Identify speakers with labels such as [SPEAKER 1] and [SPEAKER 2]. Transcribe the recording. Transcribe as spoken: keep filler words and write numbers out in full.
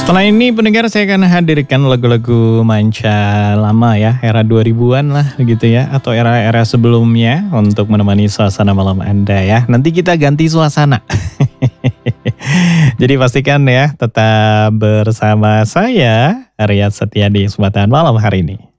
[SPEAKER 1] Setelah ini pendengar saya akan hadirkan lagu-lagu manca lama ya, era dua ribuan lah gitu ya, atau era-era sebelumnya untuk menemani suasana malam Anda ya. Nanti kita ganti suasana. Jadi pastikan ya tetap bersama saya, Arya Setia di kesempatan malam hari ini.